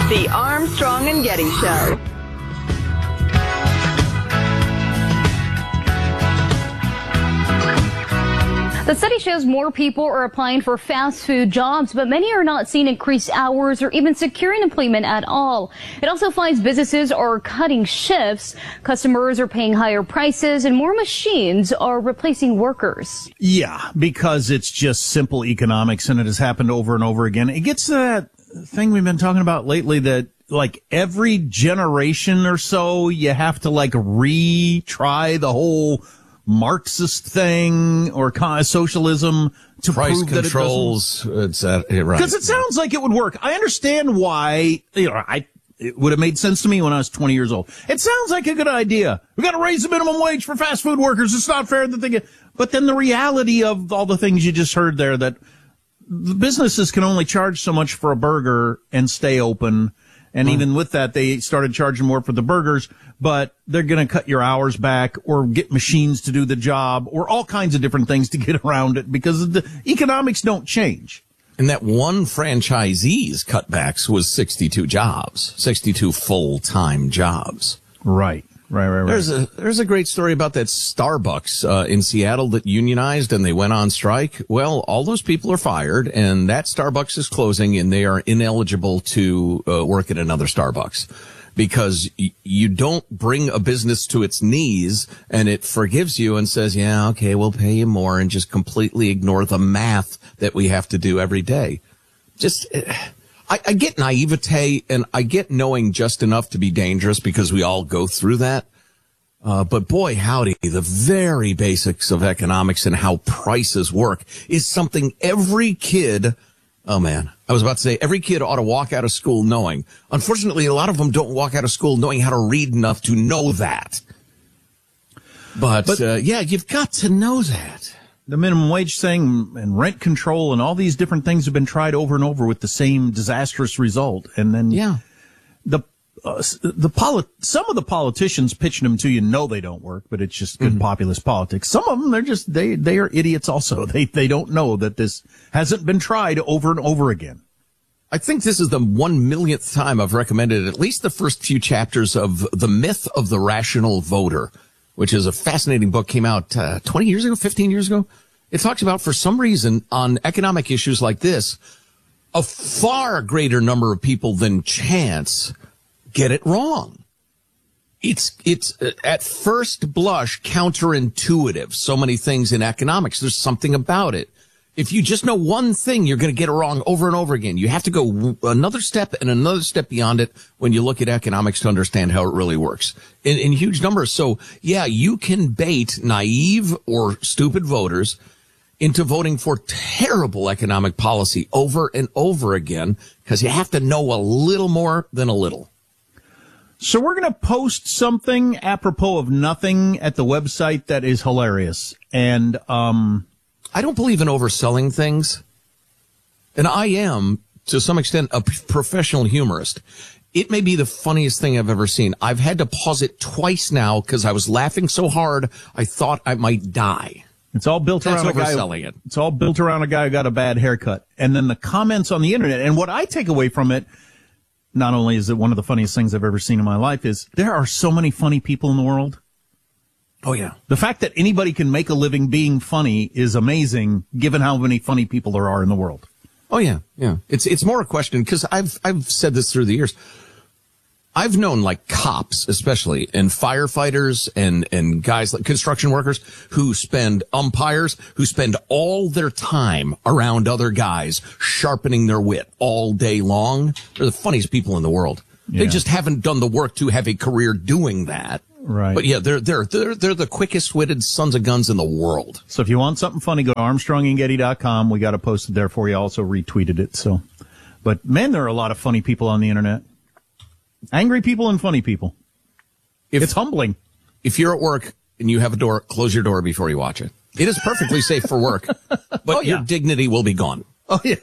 The Armstrong and Getty Show. The study shows more people are applying for fast food jobs, but many are not seeing increased hours or even securing employment at all. It also finds businesses are cutting shifts, customers are paying higher prices, and more machines are replacing workers. Yeah, because it's just simple economics, and it has happened over and over again. It gets to that thing we've been talking about lately that, like, every generation or so, you have to, like, retry the whole Marxist thing or socialism to price prove controls, that it doesn't. Right. Because it sounds like it would work. I understand why, it would have made sense to me when I was 20 years old. It sounds like a good idea. We got to raise the minimum wage for fast food workers. It's not fair that they get, but then the reality of all the things you just heard there, that the businesses can only charge so much for a burger and stay open. And even with that, they started charging more for the burgers, but they're going to cut your hours back or get machines to do the job or all kinds of different things to get around it because the economics don't change. And that one franchisee's cutbacks was 62 jobs, 62 full-time jobs. Right. There's a great story about that Starbucks in Seattle that unionized and they went on strike. Well, all those people are fired and that Starbucks is closing and they are ineligible to work at another Starbucks because you don't bring a business to its knees and it forgives you and says, yeah, okay, we'll pay you more, and just completely ignore the math that we have to do every day. I get naivete and I get knowing just enough to be dangerous because we all go through that. But boy, howdy, the very basics of economics and how prices work is something every kid, every kid ought to walk out of school knowing. Unfortunately, a lot of them don't walk out of school knowing how to read enough to know that. But you've got to know that. The minimum wage thing and rent control and all these different things have been tried over and over with the same disastrous result. And then some of the politicians pitching them to you know they don't work, but it's just good populist politics. Some of them, they are idiots also. They don't know that this hasn't been tried over and over again. I think this is the 1,000,000th time I've recommended at least the first few chapters of The Myth of the Rational Voter, which is a fascinating book, came out 20 years ago, 15 years ago. It talks about, for some reason, on economic issues like this, a far greater number of people than chance get it wrong. It's at first blush counterintuitive. So many things in economics, there's something about it. If you just know one thing, you're going to get it wrong over and over again. You have to go another step and another step beyond it when you look at economics to understand how it really works in huge numbers. So, yeah, you can bait naive or stupid voters into voting for terrible economic policy over and over again because you have to know a little more than a little. So we're going to post something apropos of nothing at the website that is hilarious. And I don't believe in overselling things. And I am, to some extent, a professional humorist. It may be the funniest thing I've ever seen. I've had to pause it twice now because I was laughing so hard I thought I might die. It's all built around a guy. It's all built around a guy who got a bad haircut. And then the comments on the internet. And what I take away from it, not only is it one of the funniest things I've ever seen in my life, is there are so many funny people in the world. Oh, yeah. The fact that anybody can make a living being funny is amazing, given how many funny people there are in the world. Oh, yeah. Yeah. It's more a question, because I've said this through the years. I've known, like, cops, especially, and firefighters and guys like construction workers who spend all their time around other guys sharpening their wit all day long. They're the funniest people in the world. Yeah. They just haven't done the work to have a career doing that. Right. But yeah, they're the quickest witted sons of guns in the world. So if you want something funny, go to ArmstrongandGetty.com. We got it posted there for you. I also retweeted it. So, but man, there are a lot of funny people on the internet. Angry people and funny people. It's humbling. If you're at work and you have a door, close your door before you watch it. It is perfectly safe for work, but your dignity will be gone. Oh, yeah.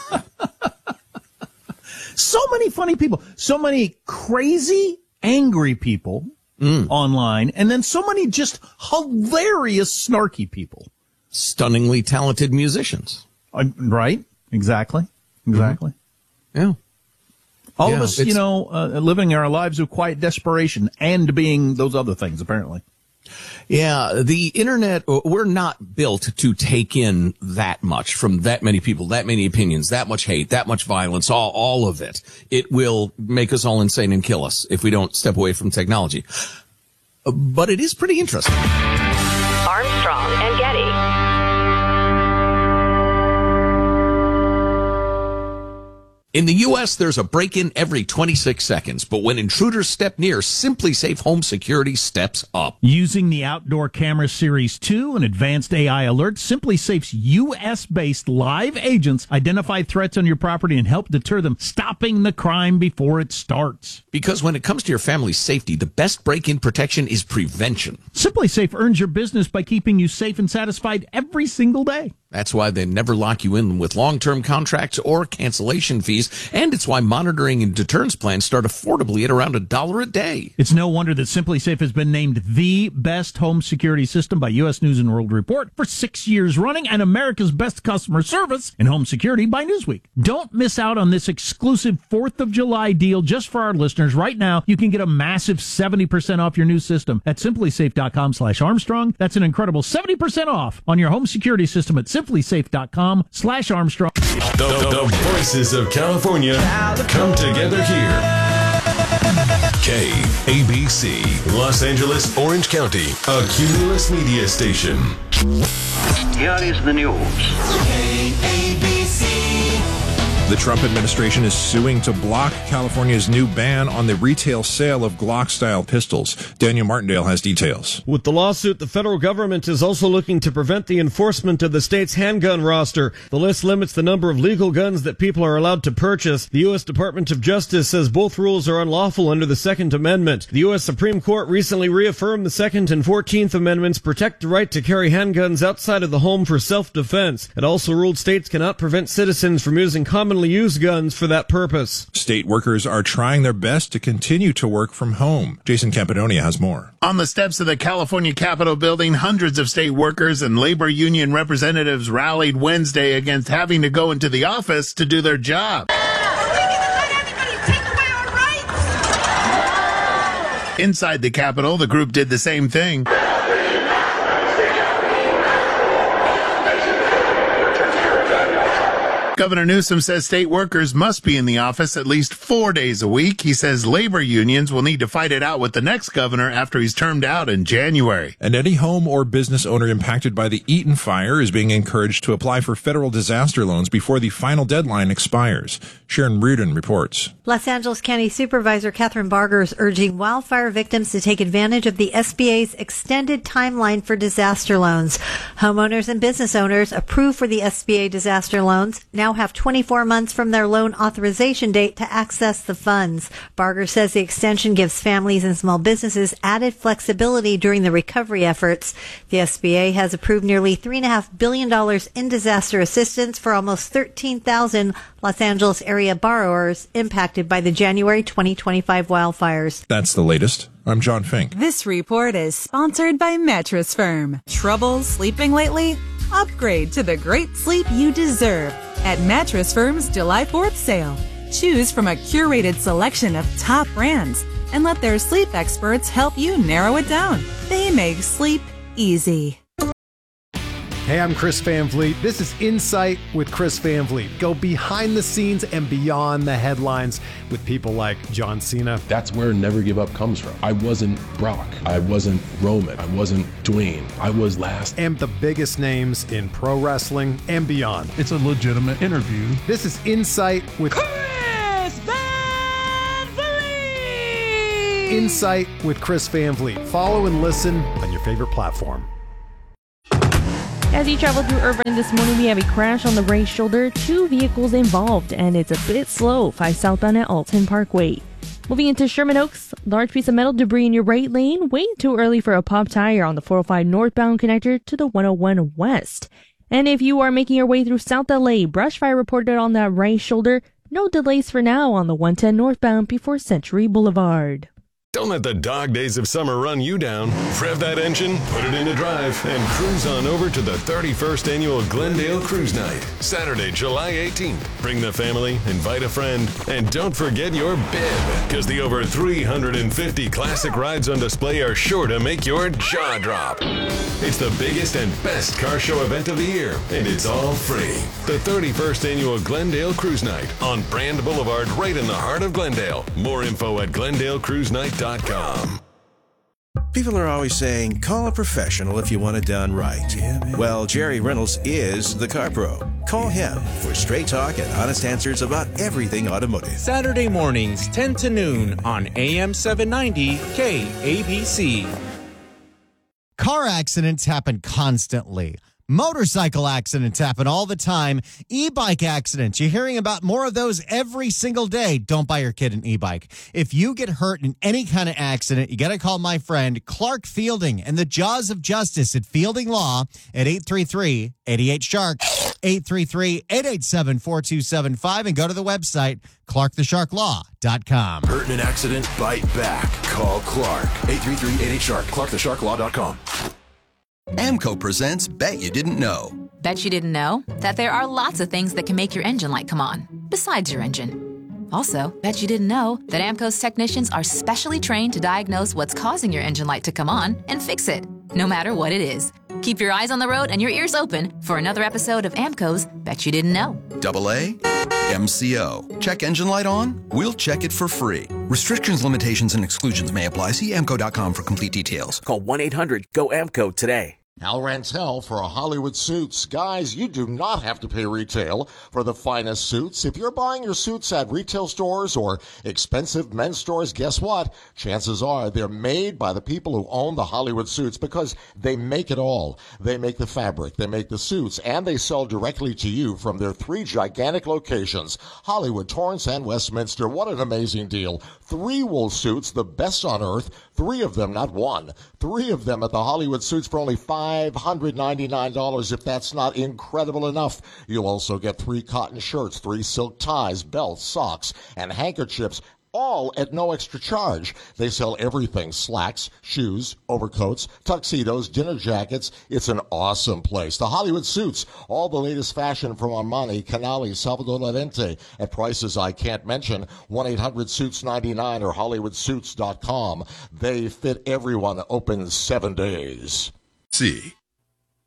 So many funny people. So many crazy, angry people online. And then so many just hilarious, snarky people. Stunningly talented musicians. Right. Exactly. Mm-hmm. Yeah. All of Yeah, us, living our lives of quiet desperation and being those other things, apparently. Yeah, the internet, we're not built to take in that much from that many people, that many opinions, that much hate, that much violence, all of it. It will make us all insane and kill us if we don't step away from technology. But it is pretty interesting. Armstrong and Getty. In the U.S., there's a break-in every 26 seconds, but when intruders step near, Simply Safe Home Security steps up. Using the Outdoor Camera Series 2 and advanced AI alerts, Simply Safe's U.S.-based live agents identify threats on your property and help deter them, stopping the crime before it starts. Because when it comes to your family's safety, the best break-in protection is prevention. Simply Safe earns your business by keeping you safe and satisfied every single day. That's why they never lock you in with long-term contracts or cancellation fees, and it's why monitoring and deterrence plans start affordably at around $1 a day. It's no wonder that Simply Safe has been named the best home security system by U.S. News & World Report for 6 years running and America's best customer service in home security by Newsweek. Don't miss out on this exclusive 4th of July deal just for our listeners. Right now, you can get a massive 70% off your new system at simplysafe.com/Armstrong. That's an incredible 70% off on your home security system at simplysafe.com/Armstrong. The voices of California come together here. KABC, Los Angeles, Orange County, a Cumulus media station. Here is the news. The Trump administration is suing to block California's new ban on the retail sale of Glock-style pistols. Daniel Martindale has details. With the lawsuit, the federal government is also looking to prevent the enforcement of the state's handgun roster. The list limits the number of legal guns that people are allowed to purchase. The U.S. Department of Justice says both rules are unlawful under the Second Amendment. The U.S. Supreme Court recently reaffirmed the Second and 14th Amendments protect the right to carry handguns outside of the home for self-defense. It also ruled states cannot prevent citizens from using commonly used guns for that purpose. State workers are trying their best to continue to work from home. Jason Campidonia has more. On the steps of the California Capitol building, hundreds of state workers and labor union representatives rallied Wednesday against having to go into the office to do their job. Inside the Capitol, the group did the same thing. Governor Newsom says state workers must be in the office at least 4 days a week. He says labor unions will need to fight it out with the next governor after he's termed out in January. And any home or business owner impacted by the Eaton fire is being encouraged to apply for federal disaster loans before the final deadline expires. Sharon Reardon reports. Los Angeles County Supervisor Catherine Barger is urging wildfire victims to take advantage of the SBA's extended timeline for disaster loans. Homeowners and business owners approved for the SBA disaster loans now have 24 months from their loan authorization date to access the funds. Barger says the extension gives families and small businesses added flexibility during the recovery efforts. The SBA has approved nearly $3.5 billion in disaster assistance for almost 13,000 Los Angeles area borrowers impacted by the January 2025 wildfires. That's the latest. I'm John Fink. This report is sponsored by Mattress Firm. Trouble sleeping lately? Upgrade to the great sleep you deserve at Mattress Firm's July 4th sale. Choose from a curated selection of top brands and let their sleep experts help you narrow it down. They make sleep easy. Hey, I'm Chris Van Vliet. This is Insight with Chris Van Vliet. Go behind the scenes and beyond the headlines with people like John Cena. That's where Never Give Up comes from. I wasn't Brock. I wasn't Roman. I wasn't Dwayne. I was last. And the biggest names in pro wrestling and beyond. It's a legitimate interview. This is Insight with Chris Van Vliet! Insight with Chris Van Vliet. Follow and listen on your favorite platform. As you travel through Irvine this morning, we have a crash on the right shoulder, 2 vehicles involved, and it's a bit slow, 5 southbound at Alton Parkway. Moving into Sherman Oaks, large piece of metal debris in your right lane, way too early for a pop tire on the 405 northbound connector to the 101 west. And if you are making your way through South LA, brush fire reported on that right shoulder, no delays for now on the 110 northbound before Century Boulevard. Don't let the dog days of summer run you down. Rev that engine, put it into drive, and cruise on over to the 31st Annual Glendale Cruise Night, Saturday, July 18th. Bring the family, invite a friend, and don't forget your bib, because the over 350 classic rides on display are sure to make your jaw drop. It's the biggest and best car show event of the year, and it's all free. The 31st Annual Glendale Cruise Night on Brand Boulevard, right in the heart of Glendale. More info at GlendaleCruiseNight.com. People are always saying, call a professional if you want it done right. Well, Jerry Reynolds is the car pro. Call him for straight talk and honest answers about everything automotive. Saturday mornings, 10 to noon on AM 790 KABC. Car accidents happen constantly. Motorcycle accidents happen all the time. E-bike accidents, you're hearing about more of those every single day. Don't buy your kid an e-bike. If you get hurt in any kind of accident, you got to call my friend Clark Fielding and the Jaws of Justice at Fielding Law at 833-88-SHARK, 833-887-4275, and go to the website, clarkthesharklaw.com. Hurt in an accident? Bite back. Call Clark. 833-88-SHARK, clarkthesharklaw.com. AMCO presents Bet You Didn't Know. Bet you didn't know that there are lots of things that can make your engine light come on, besides your engine. Also, bet you didn't know that AMCO's technicians are specially trained to diagnose what's causing your engine light to come on and fix it, no matter what it is. Keep your eyes on the road and your ears open for another episode of AMCO's Bet You Didn't Know. AA MCO. Check engine light on? We'll check it for free. Restrictions, limitations, and exclusions may apply. See AMCO.com for complete details. Call 1-800-GO-AMCO today. Al Rantel for Hollywood Suits. Guys, you do not have to pay retail for the finest suits. If you're buying your suits at retail stores or expensive men's stores, guess what? Chances are they're made by the people who own the Hollywood Suits, because they make it all. They make the fabric, they make the suits, and they sell directly to you from their 3 gigantic locations: Hollywood, Torrance, and Westminster. What an amazing deal. 3 wool suits, the best on earth. 3 of them, not one. 3 of them at the Hollywood Suits for only $599. If that's not incredible enough, you'll also get 3 cotton shirts, 3 silk ties, belts, socks, and handkerchiefs, all at no extra charge. They sell everything: slacks, shoes, overcoats, tuxedos, dinner jackets. It's an awesome place. The Hollywood Suits, all the latest fashion from Armani, Canali, Salvador Lorente, at prices I can't mention. 1-800-SUITS-99 or HollywoodSuits.com. They fit everyone. Open 7 days. C.